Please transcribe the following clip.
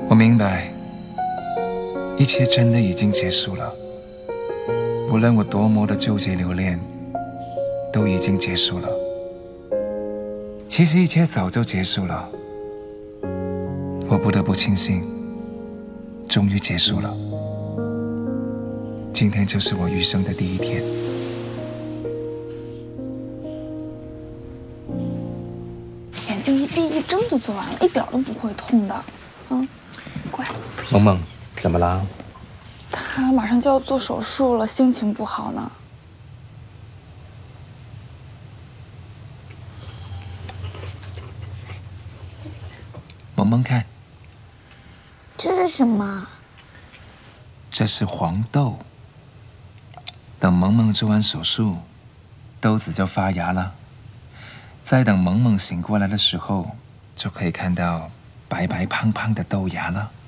我明白，一切真的已经结束了。无论我多么的纠结留恋，都已经结束了。其实一切早就结束了，我不得不庆幸，终于结束了。今天就是我余生的第一天。 眼睛一闭一睁就做完了，一点都不会痛的。乖。 萌萌，怎么啦？ 他马上就要做手术了，心情不好呢。 萌萌看， 这是什么？ 这是黄豆。等萌萌做完手术，豆子就发芽了。再等萌萌醒过来的时候，就可以看到白白胖胖的豆芽了。